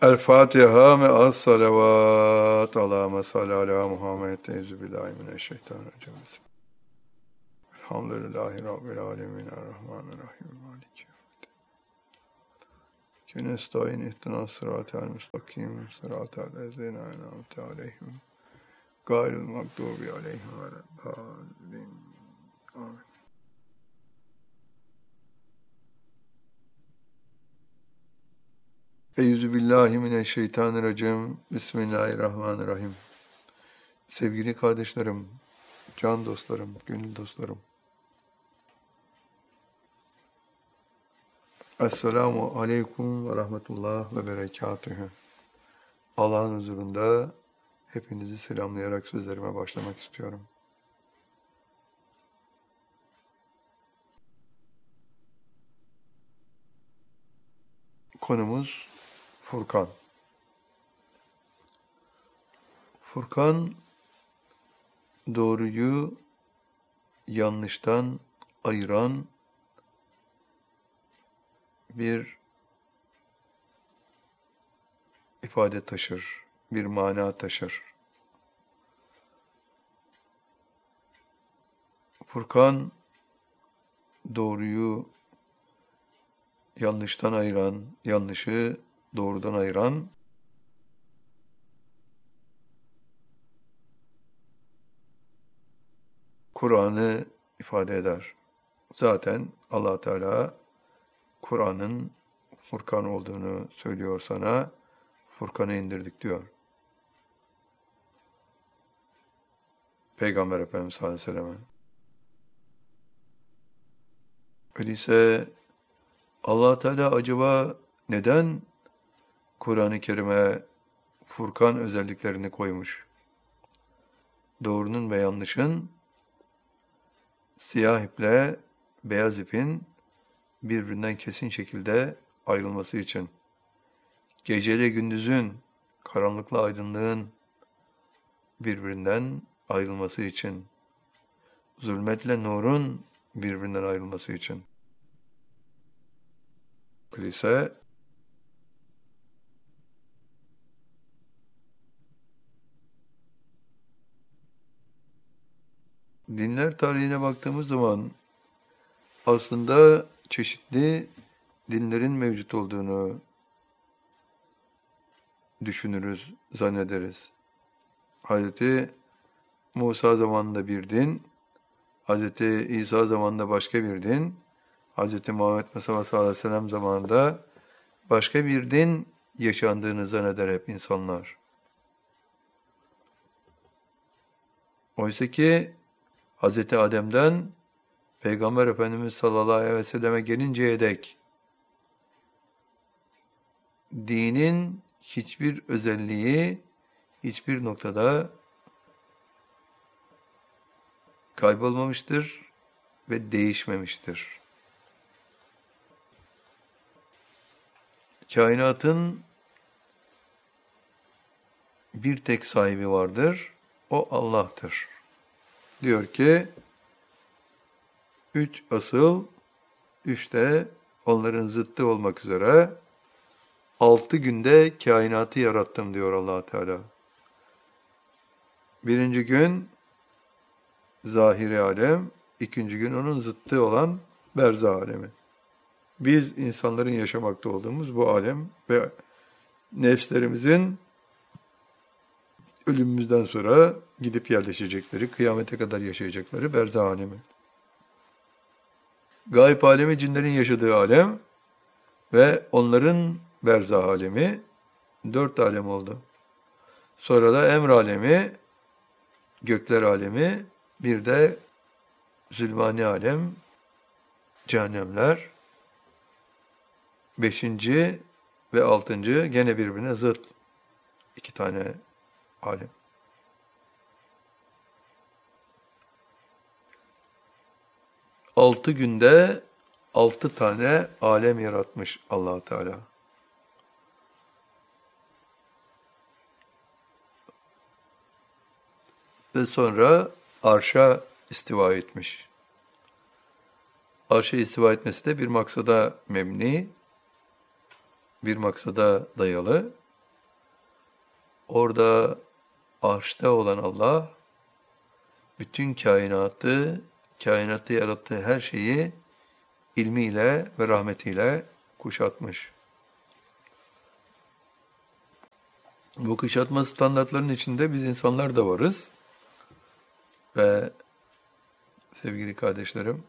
El Fatiha ve as salavat. Allahümme salli ala Muhammed. Euzubillahimineşşeytanirracim. Elhamdülillahi Rabbil alemin. Errahmanirrahim. Maliki. Nestaîn ihdinas sıratal müstakim. Sıratal lezîne en'amte aleyhim. Gayril mağdûbi aleyhim veleddâllîn. Amin. Euzubillahimineşşeytanirracim. Bismillahirrahmanirrahim. Sevgili kardeşlerim, can dostlarım, gönül dostlarım. Esselamu aleyküm ve rahmetullah ve berekatühü. Allah'ın huzurunda hepinizi selamlayarak sözlerime başlamak istiyorum. Konumuz Furkan. Furkan, doğruyu yanlıştan ayıran bir ifade taşır, bir mana taşır. Furkan, doğruyu yanlıştan ayıran, yanlışı doğrudan ayıran, Kur'an'ı ifade eder. Zaten Allah Teala Kur'an'ın Furkan olduğunu söylüyor sana, Furkan'ı indirdik diyor. Peygamber Efendimiz sallallahu aleyhi ve sellem. Öyleyse Allah Teala acaba neden Kur'an-ı Kerim'e Furkan özelliklerini koymuş? Doğrunun ve yanlışın, siyah iple beyaz ipin birbirinden kesin şekilde ayrılması için. Geceyle gündüzün, karanlıkla aydınlığın birbirinden ayrılması için. Zulmetle nurun birbirinden ayrılması için. Öyleyse dinler tarihine baktığımız zaman aslında çeşitli dinlerin mevcut olduğunu düşünürüz, zannederiz. Hz. Musa zamanında bir din, Hz. İsa zamanında başka bir din, Hz. Muhammed Mustafa sallallahu aleyhi ve sellem zamanında başka bir din yaşandığını zanneder hep insanlar. Oysa ki Hz. Adem'den Peygamber Efendimiz sallallahu aleyhi ve selleme gelinceye dek dinin hiçbir özelliği hiçbir noktada kaybolmamıştır ve değişmemiştir. Kainatın bir tek sahibi vardır, o Allah'tır. Diyor ki, 3 asıl, 3 de onların zıttı olmak üzere 6 günde kainatı yarattım diyor Allah Teala. 1. gün zahiri alem, 2. gün onun zıttı olan berzah alemi. Biz insanların yaşamakta olduğumuz bu alem ve nefslerimizin ölümümüzden sonra gidip yerleşecekleri, kıyamete kadar yaşayacakları berzah alemi. Gayb alemi cinlerin yaşadığı alem ve onların berzah alemi 4 alem oldu. Sonra da emr alemi, gökler alemi, bir de zulmani alem, cehennemler, 5. ve 6. gene birbirine zıt 2 tane alem. Altı günde 6 tane alem yaratmış Allah Teala. Ve sonra arşa istiva etmiş. Arşa istiva etmesi de bir maksada mebni, bir maksada dayalı. Orada arşta olan Allah, bütün kainatta yarattığı her şeyi ilmiyle ve rahmetiyle kuşatmış. Bu kuşatma standartlarının içinde biz insanlar da varız. Ve sevgili kardeşlerim,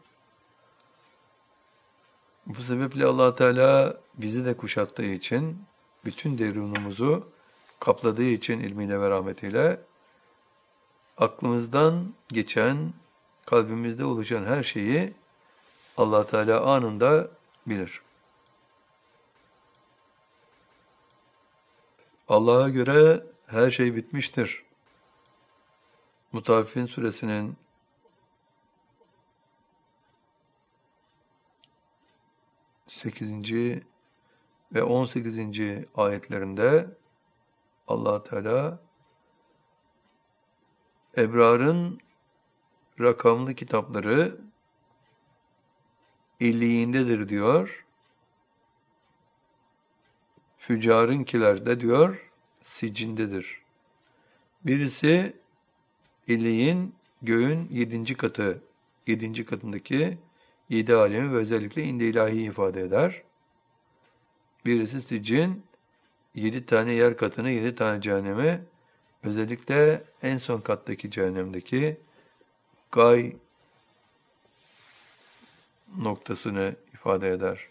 bu sebeple Allah Teala bizi de kuşattığı için, bütün derunumuzu kapladığı için ilmiyle ve rahmetiyle, aklımızdan geçen, kalbimizde oluşan her şeyi Allah Teala anında bilir. Allah'a göre her şey bitmiştir. Mutaffifin suresinin 8. ve 18. ayetlerinde Allah Teala ebrarın rakamlı kitapları illiyindedir diyor. Füccarınkiler de diyor sicindedir. Birisi illiyin göğün 7. katı, 7. katındaki 7 alemi ve özellikle indi ilahi ifade eder. Birisi sicin 7 tane yer katını, 7 tane cehennemi, özellikle en son kattaki cehennemdeki gay noktasını ifade eder.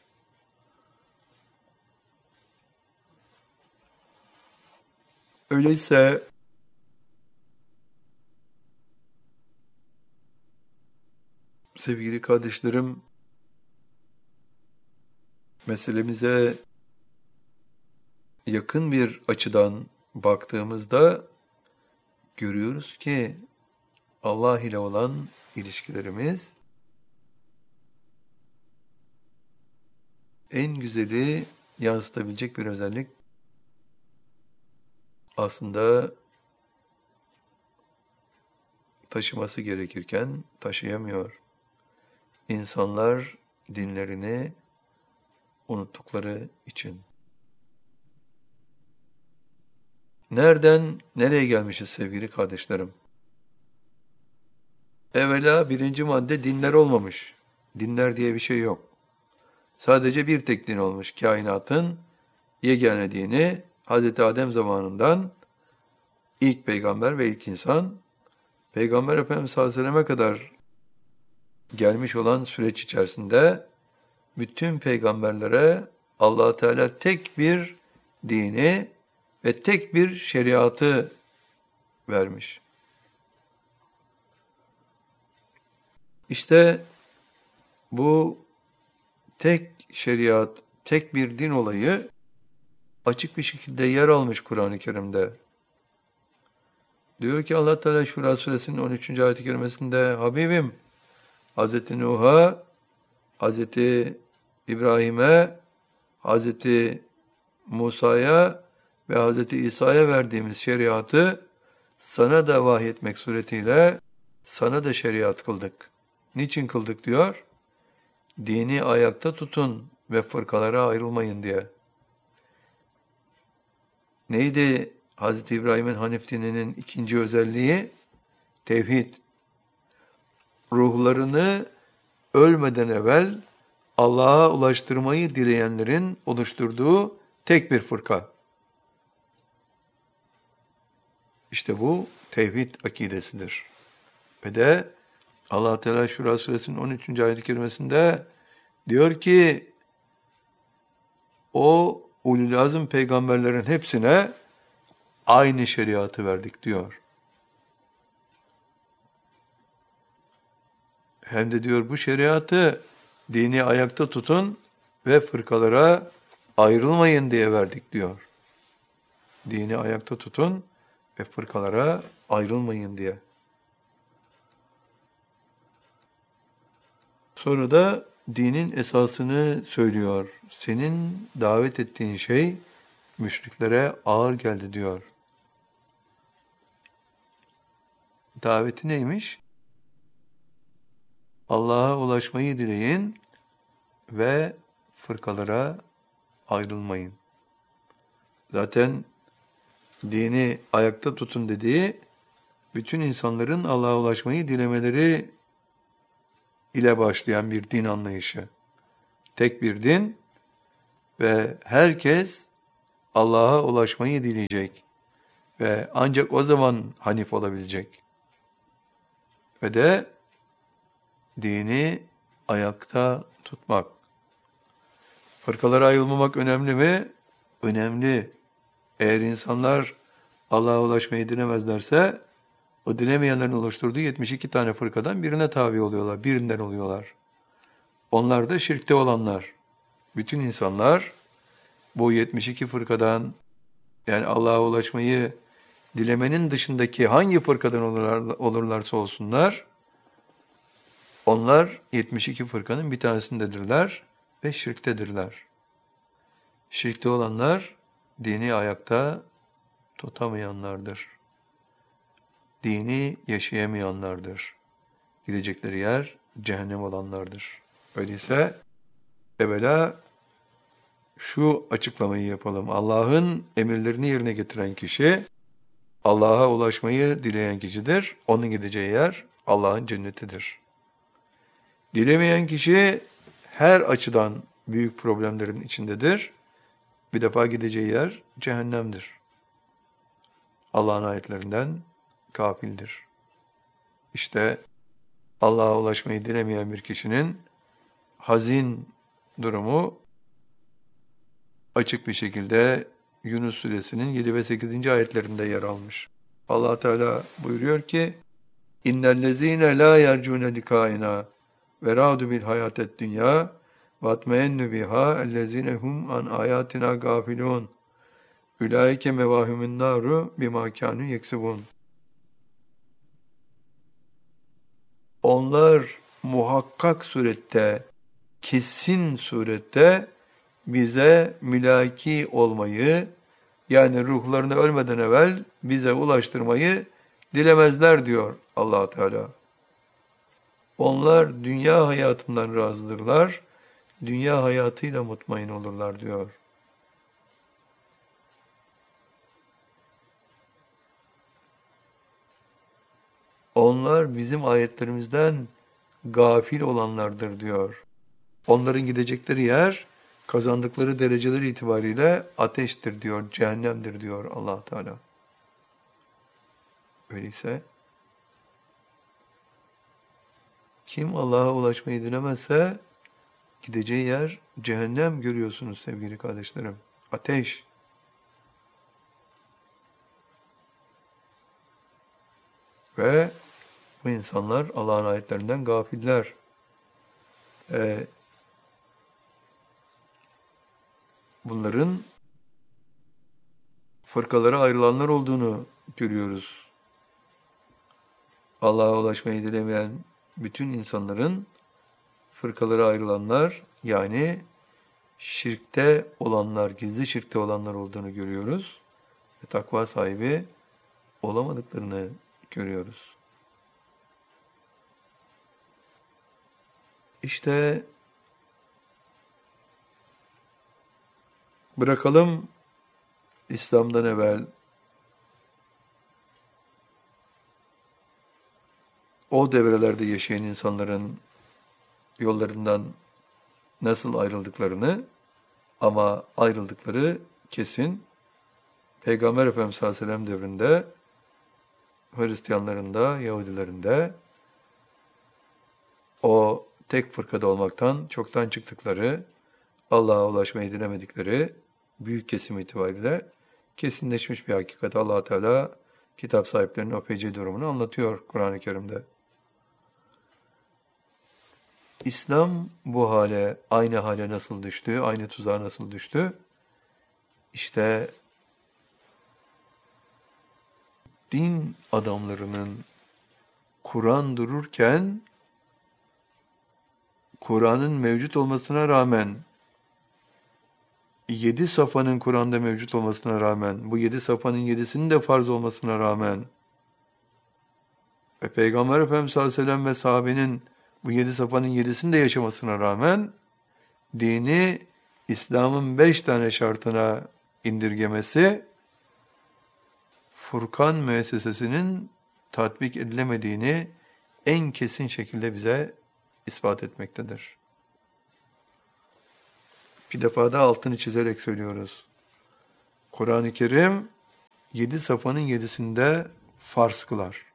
Öyleyse sevgili kardeşlerim, meselemize yakın bir açıdan baktığımızda görüyoruz ki Allah ile olan ilişkilerimiz en güzeli yansıtabilecek bir özellik aslında taşıması gerekirken taşıyamıyor. İnsanlar dinlerini unuttukları için. Nereden nereye gelmişiz sevgili kardeşlerim? Evvela birinci madde dinler olmamış. Dinler diye bir şey yok. Sadece bir tek din olmuş. Kainatın yegane dini Hz. Adem zamanından ilk peygamber ve ilk insan, Peygamber Efendimiz sallallahu aleyhi ve selleme kadar gelmiş olan süreç içerisinde bütün peygamberlere Allah Teala tek bir dini ve tek bir şeriatı vermiş. İşte bu tek şeriat, tek bir din olayı açık bir şekilde yer almış Kur'an-ı Kerim'de. Diyor ki Allah Teala Şura suresinin 13. ayet-i kerimesinde Habibim Hz. Nuh'a, Hz. İbrahim'e, Hz. Musa'ya ve Hz. İsa'ya verdiğimiz şeriatı sana da vahyetmek suretiyle sana da şeriat kıldık. Niçin kıldık diyor? Dini ayakta tutun ve fırkalara ayrılmayın diye. Neydi Hz. İbrahim'in Hanif dininin ikinci özelliği? Tevhid. Ruhlarını ölmeden evvel Allah'a ulaştırmayı dileyenlerin oluşturduğu tek bir fırka. İşte bu tevhid akidesidir. Ve de Allah Teala Şura suresinin 13. ayet-i kerimesinde diyor ki o ulul azm peygamberlerin hepsine aynı şeriatı verdik diyor. Hem de diyor bu şeriatı dini ayakta tutun ve fırkalara ayrılmayın diye verdik diyor. Dini ayakta tutun ve fırkalara ayrılmayın diye. Sonra da dinin esasını söylüyor. Senin davet ettiğin şey müşriklere ağır geldi diyor. Daveti neymiş? Allah'a ulaşmayı dileyin ve fırkalara ayrılmayın. Zaten dini ayakta tutun dediği, bütün insanların Allah'a ulaşmayı dilemeleri ile başlayan bir din anlayışı. Tek bir din ve herkes Allah'a ulaşmayı dileyecek ve ancak o zaman hanif olabilecek. Ve de dini ayakta tutmak. Fırkalara ayrılmamak önemli mi? Önemli. Eğer insanlar Allah'a ulaşmayı dilemezlerse, o dilemeyenlerin oluşturduğu 72 tane fırkadan birine tabi oluyorlar, birinden oluyorlar. Onlar da şirkte olanlar. Bütün insanlar bu 72 fırkadan, yani Allah'a ulaşmayı dilemenin dışındaki hangi fırkadan olurlarsa olsunlar, onlar 72 fırkanın bir tanesindedirler ve şirktedirler. Şirkte olanlar dini ayakta tutamayanlardır. Dini yaşayamayanlardır. Gidecekleri yer cehennem olanlardır. Öyleyse evvela şu açıklamayı yapalım. Allah'ın emirlerini yerine getiren kişi, Allah'a ulaşmayı dileyen kişidir. Onun gideceği yer Allah'ın cennetidir. Dilemeyen kişi her açıdan büyük problemlerin içindedir. Bir defa gideceği yer cehennemdir. Allah'ın ayetlerinden gafildir. İşte Allah'a ulaşmayı dilemeyen bir kişinin hazin durumu açık bir şekilde Yunus suresinin 7 ve 8. ayetlerinde yer almış. Allah Teala buyuruyor ki: İnnellezîne lâ yercûne likâinâ ve râdu bil hayâted dünyâ ve atmeennu bihâ ellezîne hum an âyâtinâ gâfilûn. Ulaike mevahimun nâru bimâ kânû yeksibûn. Onlar muhakkak surette, kesin surette bize mülaki olmayı, yani ruhlarını ölmeden evvel bize ulaştırmayı dilemezler diyor Allah Teala. Onlar dünya hayatından razıdırlar, dünya hayatıyla mutmain olurlar diyor. Onlar bizim ayetlerimizden gafil olanlardır diyor. Onların gidecekleri yer, kazandıkları dereceler itibariyle ateştir diyor, cehennemdir diyor Allah Teala. Öyleyse kim Allah'a ulaşmayı dilemezse gideceği yer cehennem, görüyorsunuz sevgili kardeşlerim. Ateş. Ve bu insanlar Allah'ın ayetlerinden gafiller. Bunların fırkalara ayrılanlar olduğunu görüyoruz. Allah'a ulaşmayı dilemeyen bütün insanların fırkalara ayrılanlar, yani şirkte olanlar, gizli şirkte olanlar olduğunu görüyoruz. Ve takva sahibi olamadıklarını görüyoruz. İşte bırakalım İslam'dan evvel o devrelerde yaşayan insanların yollarından nasıl ayrıldıklarını, ama ayrıldıkları kesin. Peygamber Efendimiz sallallahu aleyhi ve sellem devrinde Hristiyanların da Yahudilerin de o tek fırkada olmaktan çoktan çıktıkları, Allah'a ulaşmayı dilemedikleri büyük kesim itibariyle kesinleşmiş bir hakikat. Allah Teala kitap sahiplerinin o feci durumunu anlatıyor Kur'an-ı Kerim'de. İslam bu hale, aynı hale nasıl düştü, aynı tuzağa nasıl düştü? İşte din adamlarının Kur'an dururken, Kur'an'ın mevcut olmasına rağmen, 7 safhanın Kur'an'da mevcut olmasına rağmen, bu 7 safhanın 7'sinin de farz olmasına rağmen ve Peygamber Efendimiz sallallahu aleyhi ve sellem ve sahabenin bu 7 safhanın 7'sini de yaşamasına rağmen dini İslam'ın 5 tane şartına indirgemesi Furkan müessesesinin tatbik edilemediğini en kesin şekilde bize ispat etmektedir. Bir defa da altını çizerek söylüyoruz. Kur'an-ı Kerim 7 safhanın 7'sinde farz kılar.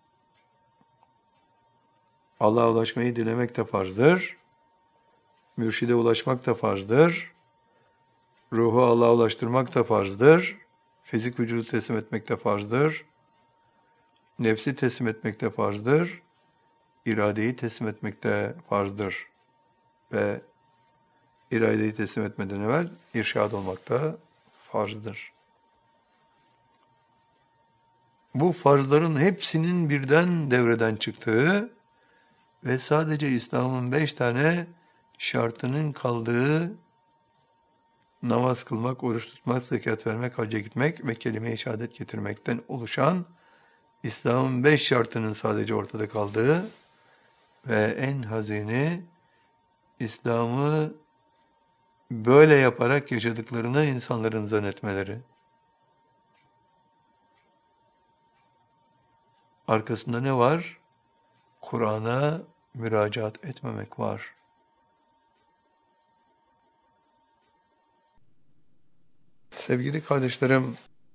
Allah'a ulaşmayı dilemek de farzdır. Mürşide ulaşmak da farzdır. Ruhu Allah'a ulaştırmak da farzdır. Fizik vücudu teslim etmek de farzdır. Nefsi teslim etmek de farzdır. İradeyi teslim etmek de farzdır. Ve iradeyi teslim etmeden evvel irşad olmak da farzdır. Bu farzların hepsinin birden devreden çıktığı ve sadece İslam'ın 5 tane şartının kaldığı namaz kılmak, oruç tutmak, zekat vermek, hacca gitmek ve kelime-i şehadet getirmekten oluşan İslam'ın 5 şartının sadece ortada kaldığı ve en hazini İslam'ı böyle yaparak yaşadıklarını insanların zannetmeleri. Arkasında ne var? Kur'an'a müracaat etmemek var. Sevgili kardeşlerim,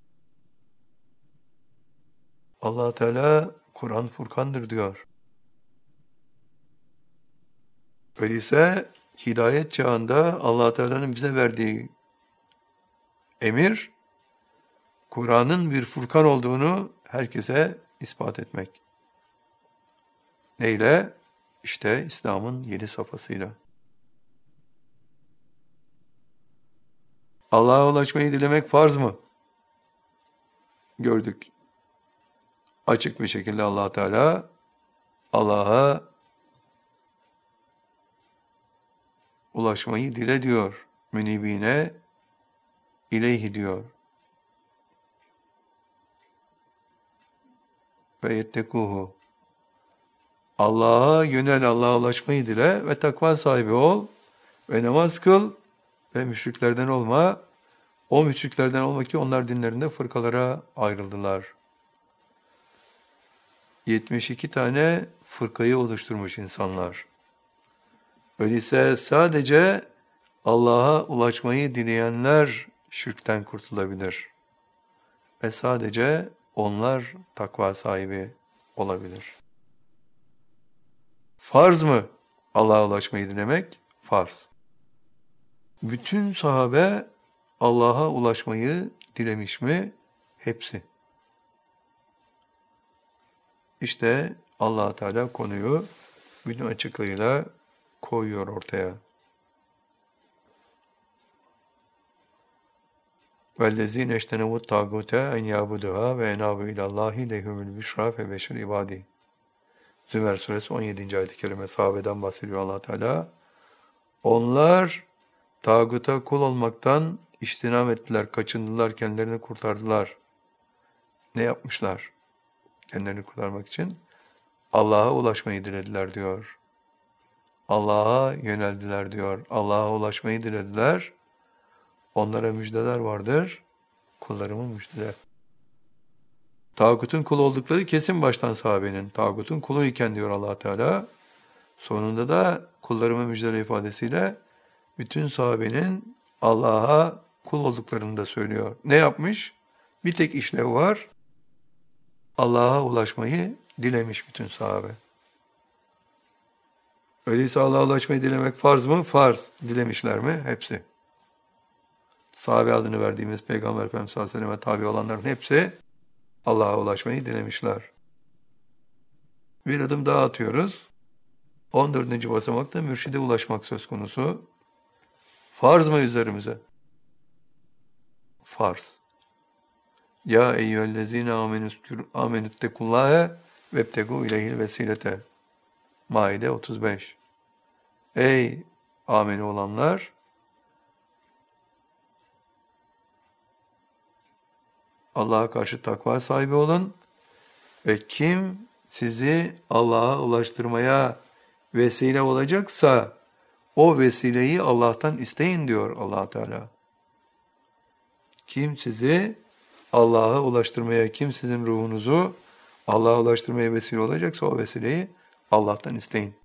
Allah Teala Kur'an Furkan'dır diyor. Öyleyse hidayet çağında Allah Teala'nın bize verdiği emir, Kur'an'ın bir Furkan olduğunu herkese ispat etmek. Neyle? İşte İslam'ın 7 safhasıyla. Allah'a ulaşmayı dilemek farz mı? Gördük. Açık bir şekilde Allah Teala Allah'a ulaşmayı dile diyor. Münibine ileyhi diyor. Ve yettekuhu. Allah'a yönel, Allah'a ulaşmayı dile ve takva sahibi ol ve namaz kıl ve müşriklerden olma. O müşriklerden olma ki onlar dinlerinde fırkalara ayrıldılar. 72 tane fırkayı oluşturmuş insanlar. Öyleyse sadece Allah'a ulaşmayı dileyenler şirkten kurtulabilir. Ve sadece onlar takva sahibi olabilir. Farz mı Allah'a ulaşmayı dilemek? Farz. Bütün sahabe Allah'a ulaşmayı dilemiş mi? Hepsi. İşte Allah Teala konuyu bütün açıklığıyla koyuyor ortaya. وَالَّذ۪ينَ اَجْتَنَبُوا الطَّاغُوتَ اَنْ يَعْبُدُهَا وَاَنَابُوا اِلَى اللّٰهِ لَهُمُ الْبُشْرَى فَبَشِّرْ عِبَادِهِ Zümer suresi 17. ayet-i kerime sahabeden bahsediyor Allah Teala. Onlar tağuta kul olmaktan içtinab ettiler, kaçındılar, kendilerini kurtardılar. Ne yapmışlar? Kendilerini kurtarmak için Allah'a ulaşmayı dilediler diyor. Allah'a yöneldiler diyor. Allah'a ulaşmayı dilediler. Onlara müjdeler vardır. Kullarımın müjdeler. Tağutun kulu oldukları kesin baştan sahabenin. Tağutun kulu iken diyor Allah Teala. Sonunda da kullarımın müjdeler ifadesiyle bütün sahabenin Allah'a kul olduklarını da söylüyor. Ne yapmış? Bir tek işlev var. Allah'a ulaşmayı dilemiş bütün sahabe. Öyleyse Allah'a ulaşmayı dilemek farz mı? Farz. Dilemişler mi? Hepsi. Sahabe adını verdiğimiz Peygamber Efendimiz sallallahu aleyhi ve sellem'e tabi olanların hepsi Allah'a ulaşmayı dilemişler. Bir adım daha atıyoruz. 14. basamakta mürşide ulaşmak söz konusu. Farz mı üzerimize? Farz. Ya eyyühellezine amenüttekullâhe vebtegû ileyhil vesilete. Maide 35. Ey ameni olanlar! Allah'a karşı takva sahibi olun ve kim sizi Allah'a ulaştırmaya vesile olacaksa o vesileyi Allah'tan isteyin diyor Allah Teala. Kim sizi Allah'a ulaştırmaya, kim sizin ruhunuzu Allah'a ulaştırmaya vesile olacaksa o vesileyi Allah'tan isteyin.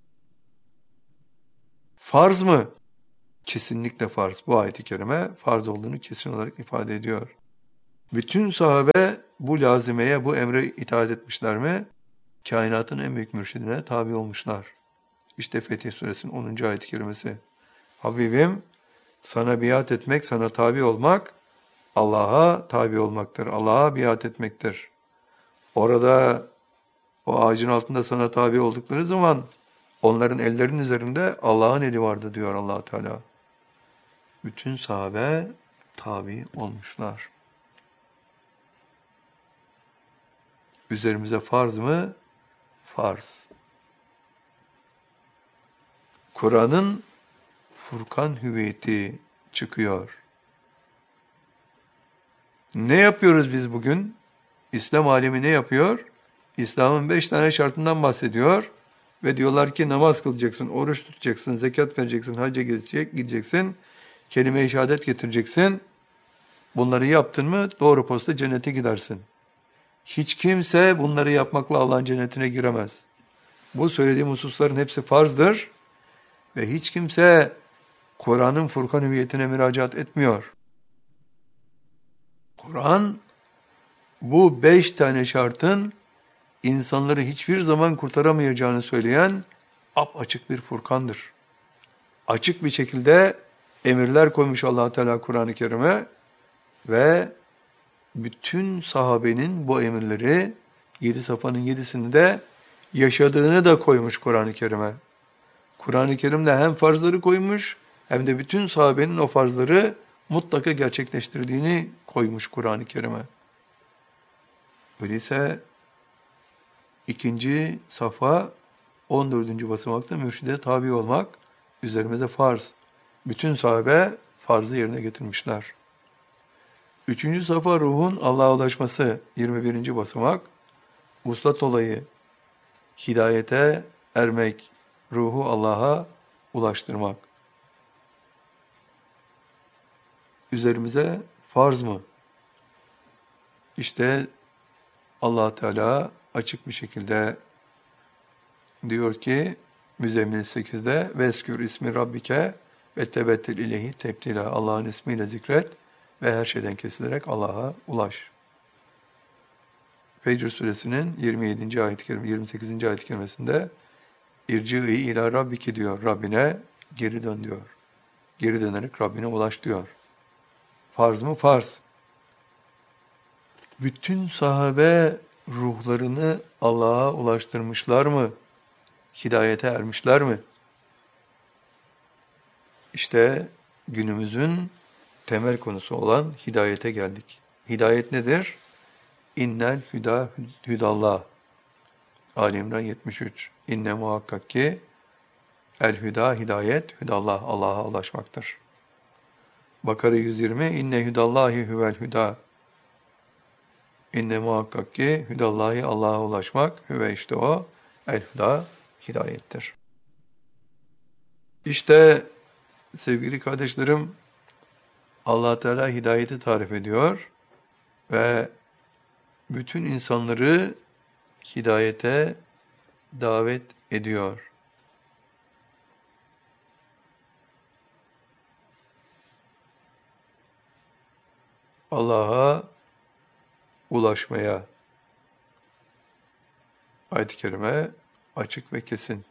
Farz mı? Kesinlikle farz. Bu ayet-i kerime farz olduğunu kesin olarak ifade ediyor. Bütün sahabe bu lazimeye, bu emre itaat etmişler mi? Kainatın en büyük mürşidine tabi olmuşlar. İşte Fetih Suresinin 10. ayet-i kerimesi. Habibim, sana biat etmek, sana tabi olmak, Allah'a tabi olmaktır. Allah'a biat etmektir. Orada o ağacın altında sana tabi oldukları zaman onların ellerinin üzerinde Allah'ın eli vardı diyor Allah Teala. Bütün sahabe tabi olmuşlar. Üzerimize farz mı? Farz. Kur'an'ın Furkan hüviyeti çıkıyor. Ne yapıyoruz biz bugün? İslam alemi ne yapıyor? İslam'ın 5 tane şartından bahsediyor ve diyorlar ki namaz kılacaksın, oruç tutacaksın, zekat vereceksin, hacca gideceksin, kelime-i şehadet getireceksin. Bunları yaptın mı doğru posta cennete gidersin. Hiç kimse bunları yapmakla Allah'ın cennetine giremez. Bu söylediğim hususların hepsi farzdır ve hiç kimse Kur'an'ın Furkan hüviyetine müracaat etmiyor. Kur'an bu 5 tane şartın insanları hiçbir zaman kurtaramayacağını söyleyen apaçık bir Furkandır. Açık bir şekilde emirler koymuş Allah Teala Kur'an-ı Kerim'e ve bütün sahabenin bu emirleri 7 safanın 7'sini de yaşadığını da koymuş Kur'an-ı Kerim'e. Kur'an-ı Kerim'de hem farzları koymuş hem de bütün sahabenin o farzları mutlaka gerçekleştirdiğini koymuş Kur'an-ı Kerim'e. Öyleyse 2. safa 14. basamakta mürşide tabi olmak üzerimize farz. Bütün sahabe farzı yerine getirmişler. 3. safa ruhun Allah'a ulaşması 21. basamak. Vuslat olayı hidayete ermek, ruhu Allah'a ulaştırmak. Üzerimize farz mı? İşte Allah Teala açık bir şekilde diyor ki Müzzemmil 8'de veskür ismi rabbike ve tebettil ileyhi tebtila. Allah'ın ismiyle zikret ve her şeyden kesilerek Allah'a ulaş. Fecr suresinin 27. ayet-i kerime, 28. ayet-i kerimesinde irci'i ila rabbiki diyor. Rabbine geri dön diyor. Geri dönerek Rabbine ulaş diyor. Farz mı? Farz. Bütün sahabe ruhlarını Allah'a ulaştırmışlar mı? Hidayete ermişler mi? İşte günümüzün temel konusu olan hidayete geldik. Hidayet nedir? İnnel hüda hüdallah. Ali İmran 73. İnne muhakkak ki el hüda hidayet hüdallah. Allah'a ulaşmaktır. Bakara 120. İnne hüdallahi huvel hüda. İnne muhakkak ki hüdallahi Allah'a ulaşmak hüve işte o el hüda hidayettir. İşte sevgili kardeşlerim Allah Teala hidayeti tarif ediyor ve bütün insanları hidayete davet ediyor. Allah'a ulaşmaya. Ayet-i kerime açık ve kesin.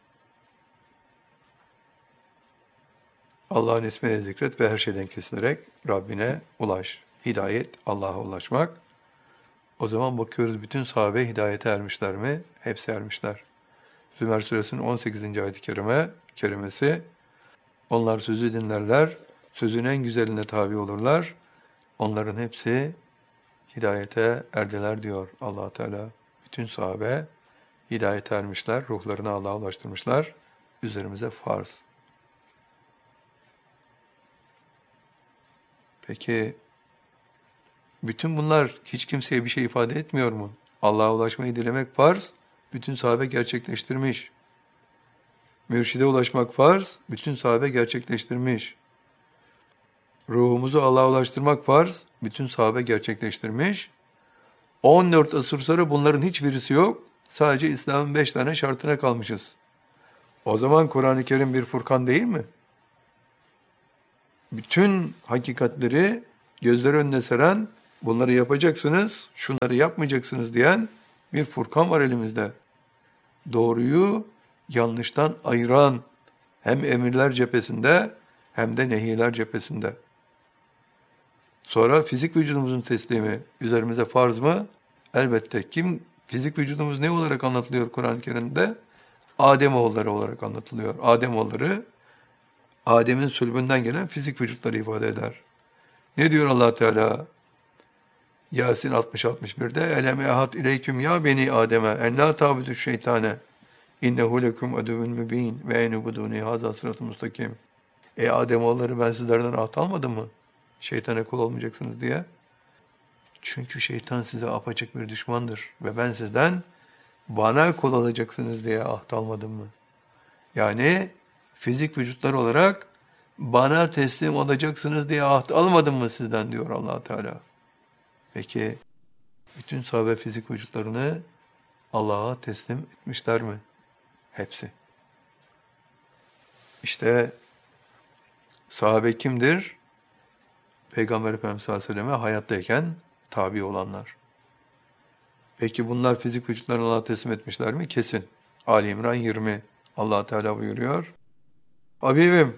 Allah'ın ismini zikret ve her şeyden kesilerek Rabbine ulaş. Hidayet, Allah'a ulaşmak. O zaman bakıyoruz bütün sahabe hidayete ermişler mi? Hepsi ermişler. Zümer suresinin 18. ayet-i kerimesi. Onlar sözü dinlerler, sözün en güzeline tabi olurlar. Onların hepsi hidayete erdiler diyor Allah Teala. Bütün sahabe hidayete ermişler, ruhlarını Allah'a ulaştırmışlar. Üzerimize farz. Peki bütün bunlar hiç kimseye bir şey ifade etmiyor mu? Allah'a ulaşmayı dilemek farz, bütün sahabe gerçekleştirmiş. Mürşide ulaşmak farz, bütün sahabe gerçekleştirmiş. Ruhumuzu Allah'a ulaştırmak farz, bütün sahabe gerçekleştirmiş. 14 asır sonra bunların hiçbirisi yok. Sadece İslam'ın 5 tane şartına kalmışız. O zaman Kur'an-ı Kerim bir Furkan değil mi? Bütün hakikatleri gözler önüne seren, bunları yapacaksınız, şunları yapmayacaksınız diyen bir Furkan var elimizde. Doğruyu yanlıştan ayıran hem emirler cephesinde hem de nehirler cephesinde. Sonra fizik vücudumuzun teslimi üzerimize farz mı? Elbette. Fizik vücudumuz ne olarak anlatılıyor Kur'an-ı Kerim'de? Ademoğulları olarak anlatılıyor. Ademoğulları, Adem'in sülbünden gelen fizik vücutları ifade eder. Ne diyor Allah Teala? Yasin 60-61'de Elem ehad ileyküm ya beni Adem'e en la ta'budu şeytane innehu lekum aduvun mübin ve enubuduni haza sıratı mustakim. Ademoğulları ben sizlerden ahd almadım mı? Şeytana kul olmayacaksınız diye. Çünkü şeytan size apaçık bir düşmandır ve ben sizden bana kul olacaksınız diye ahd almadım mı? Yani fizik vücutlar olarak bana teslim olacaksınız diye ahd almadım mı sizden diyor Allah Teala. Peki bütün sahabe fizik vücutlarını Allah'a teslim etmişler mi? Hepsi. İşte sahabe kimdir? Peygamber Efendimiz sallallahu aleyhi ve selleme hayattayken tabi olanlar. Peki bunlar fizik vücutlarını Allah'a teslim etmişler mi? Kesin. Ali İmran 20. Allah Teala buyuruyor. Habibim,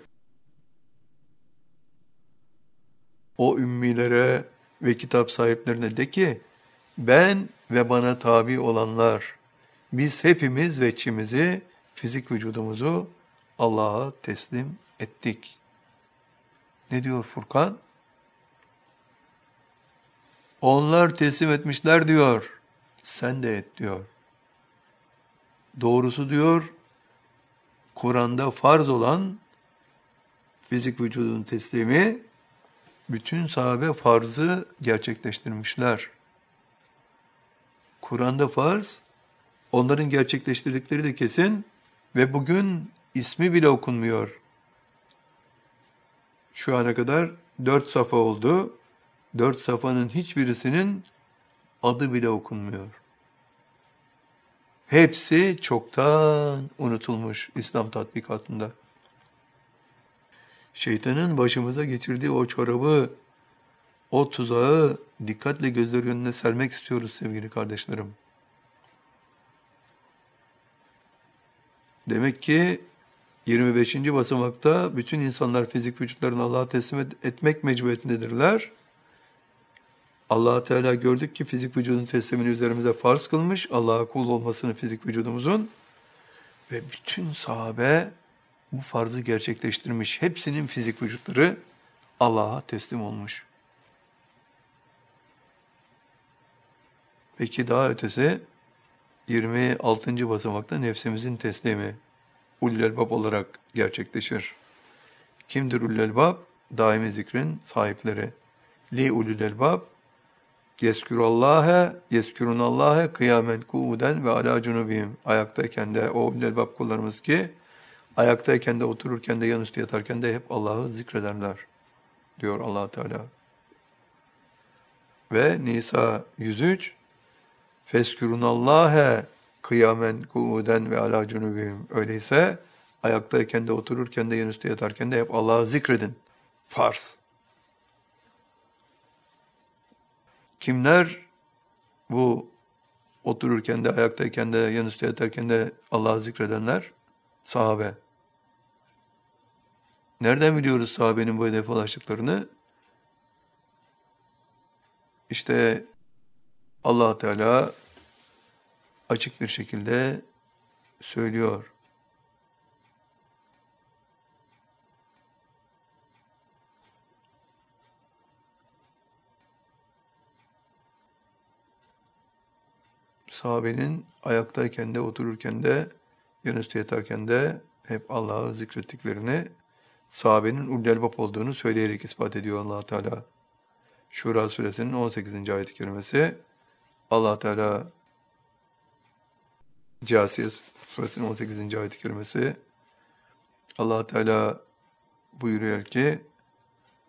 o ümmilere ve kitap sahiplerine de ki, ben ve bana tabi olanlar, biz hepimiz veçimizi, fizik vücudumuzu Allah'a teslim ettik. Ne diyor Furkan? Onlar teslim etmişler diyor. Sen de et diyor. Doğrusu diyor, Kur'an'da farz olan fizik vücudun teslimi, bütün sahabe farzı gerçekleştirmişler. Kur'an'da farz, onların gerçekleştirdikleri de kesin ve bugün ismi bile okunmuyor. Şu ana kadar 4 safa oldu. 4 safanın hiçbirisinin adı bile okunmuyor. Hepsi çoktan unutulmuş İslam tatbikatında. Şeytanın başımıza geçirdiği o çorabı, o tuzağı dikkatle gözler önüne sermek istiyoruz sevgili kardeşlerim. Demek ki 25. basamakta bütün insanlar fizik vücutlarını Allah'a teslim etmek mecburiyetindedirler. Allah Teala gördük ki fizik vücudun teslimini üzerimize farz kılmış, Allah'a kul olmasını fizik vücudumuzun ve bütün sahabe bu farzı gerçekleştirmiş. Hepsinin fizik vücutları Allah'a teslim olmuş. Peki daha ötesi 26. basamakta nefsimizin teslimi ulul elbab olarak gerçekleşir. Kimdir ulul elbab? Daimi zikrin sahipleri. Li ulul elbab yeskürunallâhe kıyamen kuuden ve alâ cunubihim. Ayaktayken de o ulul elbab kullarımız ki ayaktayken de otururken de yanüstü yatarken de hep Allah'ı zikrederler diyor Allah Teala. Ve Nisa 103 Feskürunallâhe kıyamen kuuden ve alâ cunubihim. Öyleyse ayaktayken de otururken de yanüstü yatarken de hep Allah'ı zikredin. Farz. Kimler bu otururken de ayaktayken de yanüstü yatarken de Allah'ı zikredenler? Sahabe. Nereden biliyoruz sahabenin bu hedefe ulaştıklarını? İşte Allah Teala açık bir şekilde söylüyor. Sahabenin ayaktayken de otururken de yanüstü yatarken de hep Allah'ı zikrettiklerini, sahabenin ulul elbab olduğunu söyleyerek ispat ediyor Allah Teala. Şura suresinin 18. ayet-i kerimesi. Allah Teala Câsiye suresinin 18. ayet-i kerimesi. Allah Teala buyuruyor ki